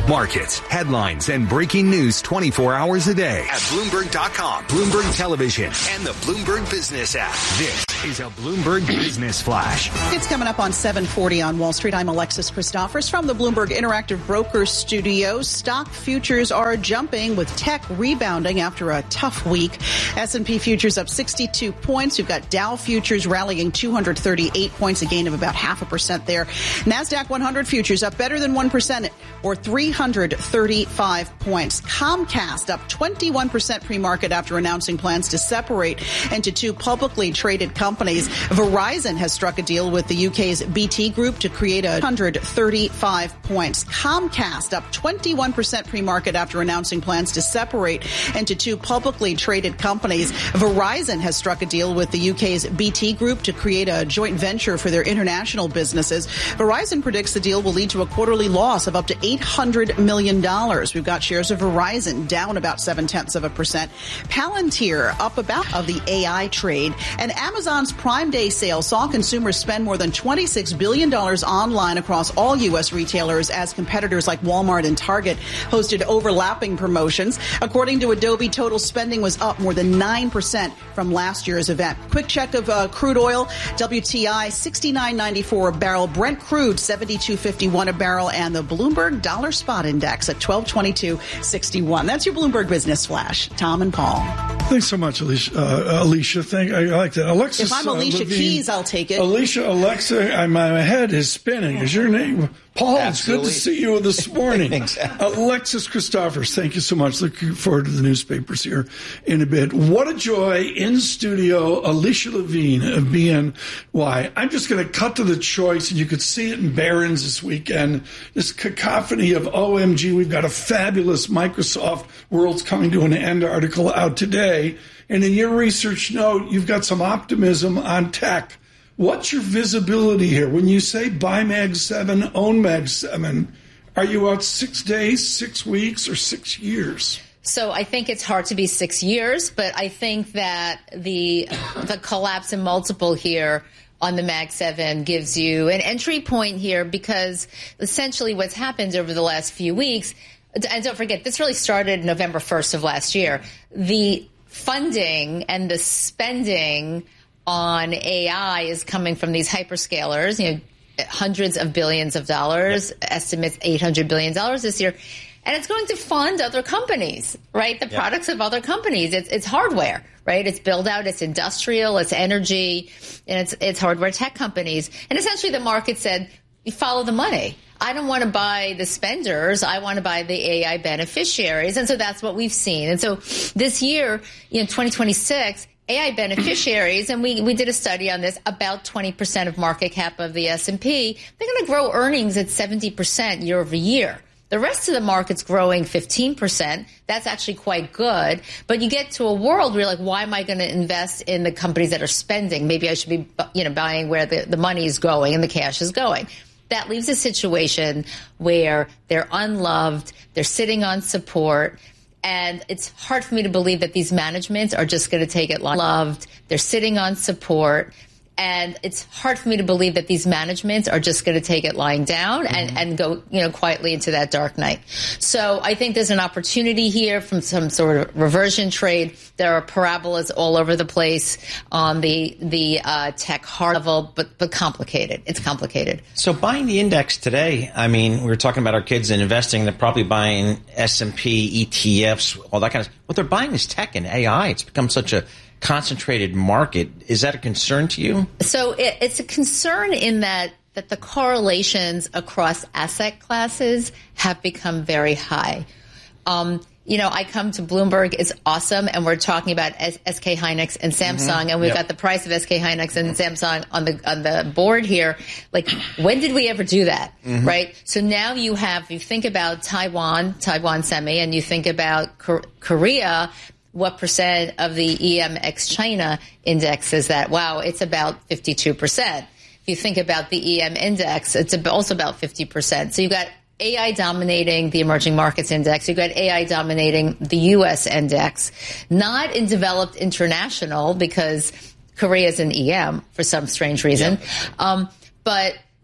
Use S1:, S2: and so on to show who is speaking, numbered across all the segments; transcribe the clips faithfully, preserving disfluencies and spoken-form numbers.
S1: Markets, headlines, and breaking news twenty-four hours a day at Bloomberg dot com, Bloomberg Television, and the Bloomberg Business app. This is a Bloomberg Business Flash.
S2: It's coming up on seven forty on Wall Street. I'm Alexis Christophers from the Bloomberg Interactive Brokers studio. Stock futures are jumping with tech rebounding after a tough week. S and P futures up sixty-two points. You've got Dow futures rallying two hundred thirty-eight points, a gain of about half a percent there. NASDAQ one hundred futures up better than one percent or three hundred thirty-five points. Comcast up twenty-one percent pre-market after announcing plans to separate into two publicly traded companies. Verizon has struck a deal with the U K's B T Group to create a one hundred thirty-five points. Comcast up twenty-one percent pre-market after announcing plans to separate into two publicly traded companies. Verizon has struck a deal with the U K's B T Group to create a joint venture for their international businesses. Verizon predicts the deal will lead to a quarterly loss of up to eight hundred million dollars. We've got shares of Verizon down about seven-tenths of a percent. Palantir up about of the A I trade. And Amazon's Prime Day sale saw consumers spend more than twenty-six billion dollars online across all U S retailers as competitors like Walmart and Target hosted overlapping promotions. According to Adobe, total spending was up more than nine percent from last year's event. Quick check of uh, crude oil. W T I sixty-nine ninety-four a barrel. Brent crude seventy-two fifty-one a barrel. And the Bloomberg Dollar Spot Index at twelve twenty-two sixty-one. That's your Bloomberg Business Flash. Tom and Paul.
S3: Thanks so much, Alicia. Uh, Alicia, thank I like that. Alexis,
S2: if I'm Alicia
S3: uh, Levine,
S2: Keys, I'll take it.
S3: Alicia, Alexa, I, my head is spinning. Is your name? Paul,
S4: Absolutely.
S3: It's good to see you this morning.
S4: Exactly.
S3: Alexis Christophers, thank you so much. Looking forward to the newspapers here in a bit. What a joy in studio, Alicia Levine of B N Y. I'm just going to cut to the choice, and you could see it in Barron's this weekend. This cacophony of O M G, we've got a fabulous Microsoft World's Coming to an End article out today. And in your research note, you've got some optimism on tech. What's your visibility here? When you say buy Mag seven, own Mag seven, are you out six days, six weeks, or six years?
S5: So I think it's hard to be six years, but I think that the the collapse in multiple here on the Mag seven gives you an entry point here, because essentially what's happened over the last few weeks, and don't forget, this really started November first of last year, the funding and the spending on A I is coming from these hyperscalers, you know, hundreds of billions of dollars, yep. Estimates eight hundred billion dollars this year. And it's going to fund other companies, right? The yep. products of other companies. It's, it's hardware, right? It's build out, it's industrial, it's energy, and it's, it's hardware tech companies. And essentially the market said, you follow the money. I don't want to buy the spenders. I want to buy the A I beneficiaries. And so that's what we've seen. And so this year, you know, twenty twenty-six, A I beneficiaries, and we, we did a study on this, about twenty percent of market cap of the S and P, they're going to grow earnings at seventy percent year over year. The rest of the market's growing fifteen percent. That's actually quite good. But you get to a world where you're like, why am I going to invest in the companies that are spending? Maybe I should be, you know, buying where the, the money is going and the cash is going. That leaves a situation where they're unloved, they're sitting on support, and it's hard for me to believe that these managements are just going to take it loved, they're sitting on support. And it's hard for me to believe that these managements are just going to take it lying down and, mm-hmm. and go, you know, quietly into that dark night. So I think there's an opportunity here from some sort of reversion trade. There are parabolas all over the place on the the uh, tech hard level, but but complicated. It's complicated.
S4: So buying the index today, I mean, we were talking about our kids and investing. They're probably buying S and P, E T Fs, all that kind of stuff. What they're buying is tech and A I. It's become such a concentrated market. Is that a concern to you?
S5: So it, it's a concern in that that the correlations across asset classes have become very high. Um, you know, I come to Bloomberg, it's awesome, and we're talking about S- SK Hynix and Samsung, mm-hmm. and we've yep. got the price of S K Hynix and Samsung on the on the board here. Like, when did we ever do that, mm-hmm. right? So now you have, you think about Taiwan, Taiwan Semi, and you think about Cor- Korea. What percent of the E M ex China index is that? Wow, it's about fifty-two percent. If you think about the E M index, it's also about fifty percent. So you've got A I dominating the emerging markets index. You've got A I dominating the U S index, not in developed international because Korea's in E M for some strange reason. Yep. Um, but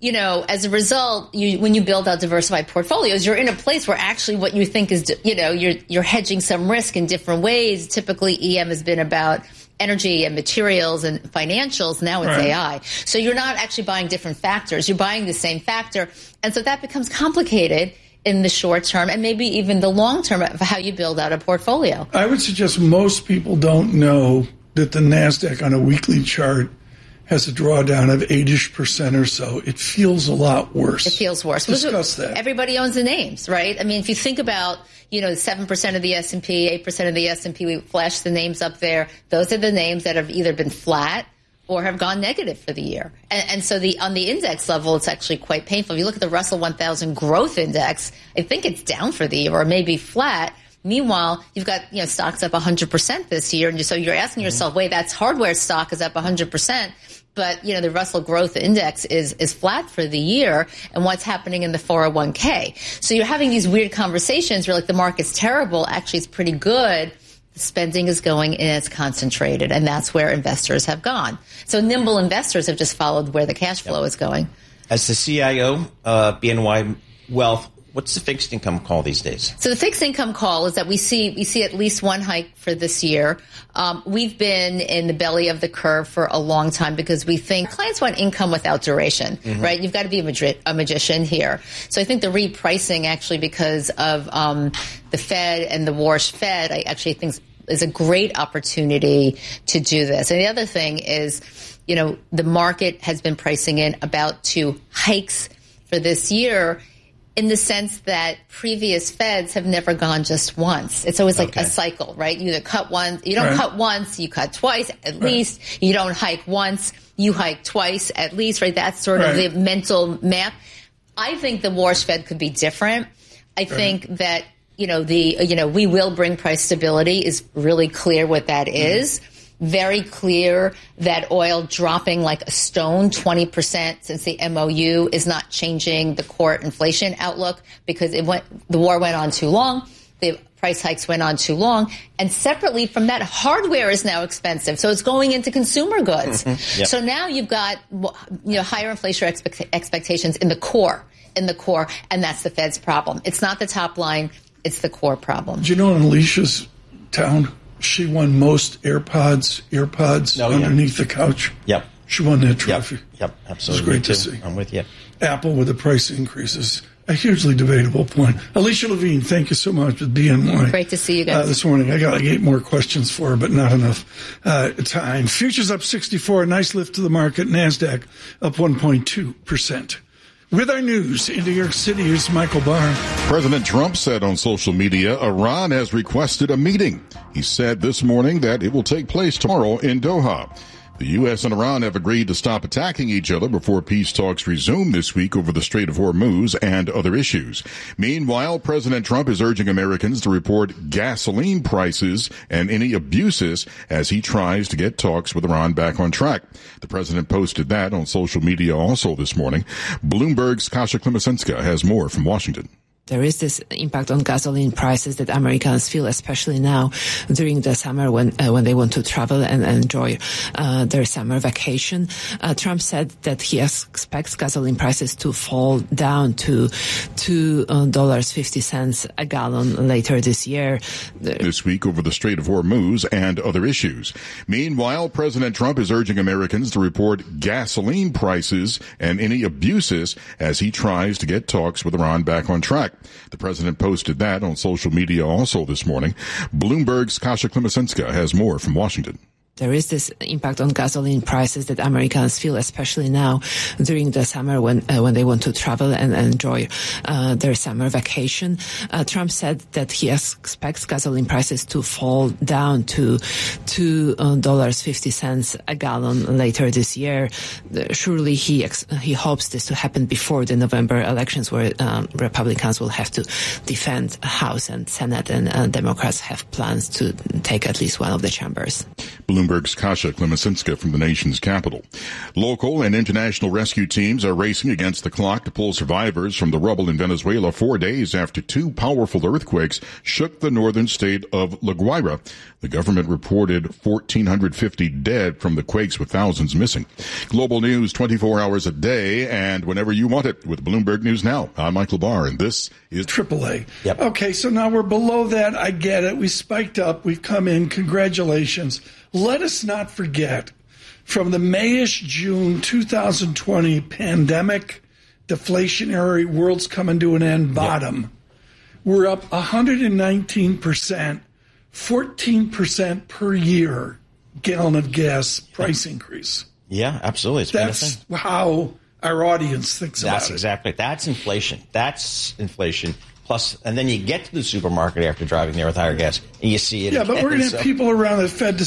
S5: you know, as a result, you, when you build out diversified portfolios, you're in a place where actually what you think is, you know, you're you're hedging some risk in different ways. Typically, E M has been about energy and materials and financials. Now it's right. A I. So you're not actually buying different factors. You're buying the same factor. And so that becomes complicated in the short term and maybe even the long term of how you build out a portfolio.
S3: I would suggest most people don't know that the NASDAQ on a weekly chart has a drawdown of eight-ish percent or so. It feels a lot worse.
S5: It feels worse.
S3: Discuss that.
S5: Everybody owns the names, right? I mean, if you think about, you know, seven percent of the S and P, eight percent of the S and P, we flash the names up there. Those are the names that have either been flat or have gone negative for the year. And, and so the on the index level, it's actually quite painful. If you look at the Russell one thousand Growth Index, I think it's down for the year or maybe flat. Meanwhile, you've got, you know, stocks up one hundred percent this year. And so you're asking yourself, wait, that's hardware stock is up one hundred percent. But, you know, the Russell Growth Index is is flat for the year. And what's happening in the four oh one k? So you're having these weird conversations where, like, the market's terrible. Actually, it's pretty good. The spending is going and it's concentrated. And that's where investors have gone. So nimble investors have just followed where the cash flow is going.
S4: As the C I O, uh, B N Y Wealth, what's the fixed income call these days?
S5: So the fixed income call is that we see we see at least one hike for this year. Um, we've been in the belly of the curve for a long time because we think clients want income without duration, mm-hmm. right? You've got to be a, magi- a magician here. So I think the repricing actually because of um, the Fed and the Warsh Fed, I actually think is a great opportunity to do this. And the other thing is, you know, the market has been pricing in about two hikes for this year, in the sense that previous Feds have never gone just once. It's always like okay. a cycle, right? You either cut once, you don't right. cut once, you cut twice at right. least. You don't hike once, you hike twice at least, right? That's sort right. of the mental map. I think the Warsh Fed could be different. I right. think that, you know, the, you know, we will bring price stability is really clear what that mm-hmm. is. Very clear that oil dropping like a stone, twenty percent since the M O U is not changing the core inflation outlook because it went, the war went on too long. The price hikes went on too long. And separately from that, hardware is now expensive. So it's going into consumer goods. Mm-hmm. Yep. So now you've got, you know, higher inflation expect- expectations in the core, in the core. And that's the Fed's problem. It's not the top line. It's the core problem.
S3: Do you know in Alicia's town, she won most AirPods, AirPods oh, underneath yeah. the couch.
S4: Yep.
S3: She won that trophy.
S4: Yep, yep absolutely.
S3: It was great to see.
S4: I'm with you.
S3: Apple with the price increases. A hugely debatable point. Alicia Levine, thank you so much with B N Y.
S5: Great to see you guys.
S3: Uh, this morning, I got like eight more questions for her, but not enough uh, time. Futures up sixty-four, nice lift to the market. NASDAQ up one point two percent. With our news in New York City, here's Michael Barr.
S6: President Trump said on social media, Iran has requested a meeting. He said this morning that it will take place tomorrow in Doha. The U S and Iran have agreed to stop attacking each other before peace talks resume this week over the Strait of Hormuz and other issues. Meanwhile, President Trump is urging Americans to report gasoline prices and any abuses as he tries to get talks with Iran back on track. The president posted that on social media also this morning. Bloomberg's Kasia Klimasenska has more from Washington.
S7: There is this impact on gasoline prices that Americans feel, especially now during the summer when uh, when they want to travel and enjoy uh, their summer vacation. Uh, Trump said that he expects gasoline prices to fall down to two dollars and fifty cents a gallon later this year.
S6: This week over the Strait of Hormuz and other issues. Meanwhile, President Trump is urging Americans to report gasoline prices and any abuses as he tries to get talks with Iran back on track. The president posted that on social media also this morning. Bloomberg's Kasia Klimasenska has more from Washington.
S7: There is this impact on gasoline prices that Americans feel, especially now during the summer when uh, when they want to travel and enjoy uh, their summer vacation. Uh, Trump said that he expects gasoline prices to fall down to two dollars and fifty cents a gallon later this year. Uh, surely he ex- he hopes this to happen before the November elections, where um, Republicans will have to defend House and Senate, and uh, Democrats have plans to take at least one of the chambers.
S6: Bloomberg Bloomberg's Kasia Klemesinska from the nation's capital. Local and international rescue teams are racing against the clock to pull survivors from the rubble in Venezuela four days after two powerful earthquakes shook the northern state of La Guaira. The government reported one thousand four hundred fifty dead from the quakes, with thousands missing. Global news twenty-four hours a day and whenever you want it with Bloomberg News Now. I'm Michael Barr, and this is
S3: Triple A.
S4: Yep.
S3: Okay, so now we're below that. I get it. We spiked up. We've come in. Congratulations. Let us not forget, from the Mayish June two thousand twenty pandemic, deflationary, world's coming to an end bottom, yep. We're up one hundred nineteen percent, fourteen percent per year gallon of gas price increase.
S4: Yeah, absolutely. It's
S3: That's
S4: been a thing.
S3: How our audience thinks
S4: That's
S3: about it.
S4: That's exactly. That's inflation. That's inflation. Plus, and then you get to the supermarket after driving there with higher gas, and you see it.
S3: Yeah,
S4: again.
S3: but we're going to
S4: so.
S3: have people around the Fed to